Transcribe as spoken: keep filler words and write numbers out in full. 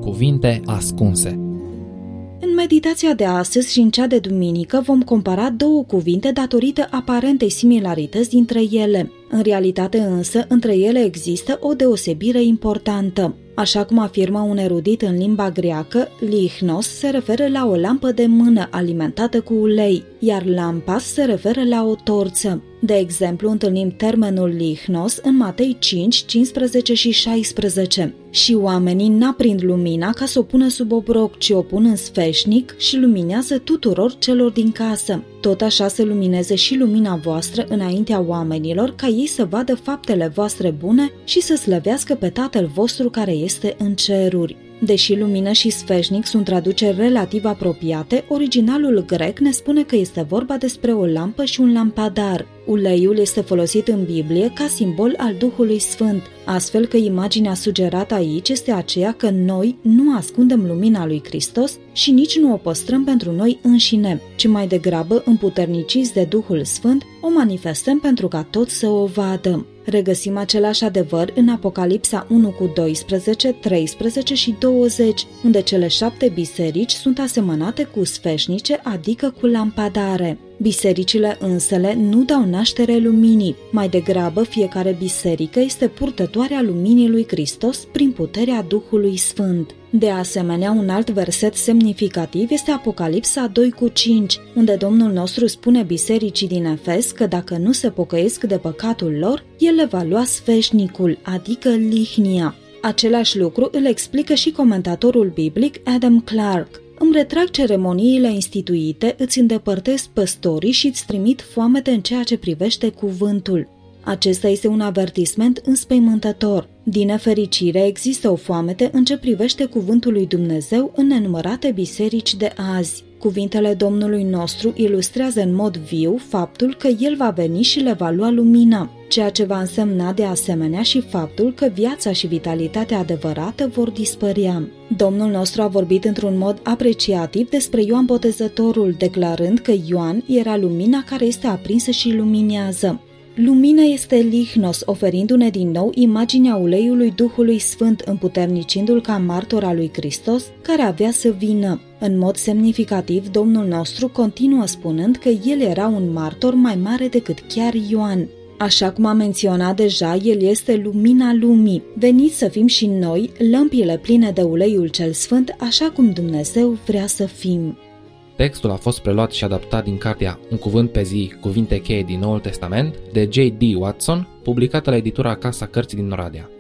Cuvinte ascunse. În meditația de astăzi și în cea de duminică vom compara două cuvinte datorită aparentei similarități dintre ele. În realitate însă, între ele există o deosebire importantă. Așa cum afirmă un erudit în limba greacă, lichnos se referă la o lampă de mână alimentată cu ulei, iar lampas se referă la o torță. De exemplu, întâlnim termenul lichnos în Matei cinci, cincisprezece și șaisprezece. Și oamenii n-aprind lumina ca să o pună sub obroc, ci o pun în sfeșnic și luminează tuturor celor din casă. Tot așa să lumineze și lumina voastră înaintea oamenilor, ca ei să vadă faptele voastre bune și să slăvească pe Tatăl vostru care este în ceruri. Deși lumină și sfeșnic sunt traduceri relativ apropiate, originalul grec ne spune că este vorba despre o lampă și un lampadar. Uleiul este folosit în Biblie ca simbol al Duhului Sfânt, astfel că imaginea sugerată aici este aceea că noi nu ascundem lumina lui Hristos și nici nu o păstrăm pentru noi înșine, ci mai degrabă, împuterniciți de Duhul Sfânt, o manifestăm pentru ca toți să o vadă. Regăsim același adevăr în Apocalipsa unu cu doisprezece, treisprezece și douăzeci, unde cele șapte biserici sunt asemănate cu sfeșnice, adică cu lampadare. Bisericile însele nu dau naștere luminii, mai degrabă fiecare biserică este purtătoarea luminii lui Hristos prin puterea Duhului Sfânt. De asemenea, un alt verset semnificativ este Apocalipsa doi cu cinci, unde Domnul nostru spune bisericii din Efes că dacă nu se pocăiesc de păcatul lor, El le va lua sfeșnicul, adică lihnia. Același lucru îl explică și comentatorul biblic Adam Clarke. Îmi retrag ceremoniile instituite, îți îndepărtez păstorii și îți trimit foamete în ceea ce privește cuvântul. Acesta este un avertisment înspăimântător. Din nefericire, există o foamete în ce privește cuvântul lui Dumnezeu în nenumărate biserici de azi. Cuvintele Domnului nostru ilustrează în mod viu faptul că El va veni și le va lua lumina, ceea ce va însemna de asemenea și faptul că viața și vitalitatea adevărată vor dispărea. Domnul nostru a vorbit într-un mod apreciativ despre Ioan Botezătorul, declarând că Ioan era lumina care este aprinsă și luminează. Lumina este lichnos, oferindu-ne din nou imaginea uleiului Duhului Sfânt, împuternicindu-l ca martor al lui Hristos, care avea să vină. În mod semnificativ, Domnul nostru continuă spunând că el era un martor mai mare decât chiar Ioan. Așa cum am menționat deja, el este lumina lumii. Veniți să fim și noi, lămpile pline de uleiul cel sfânt, așa cum Dumnezeu vrea să fim. Textul a fost preluat și adaptat din cartea Un cuvânt pe zi, cuvinte cheie din Noul Testament, de J D Watson, publicată la editura Casa Cărții din Oradea.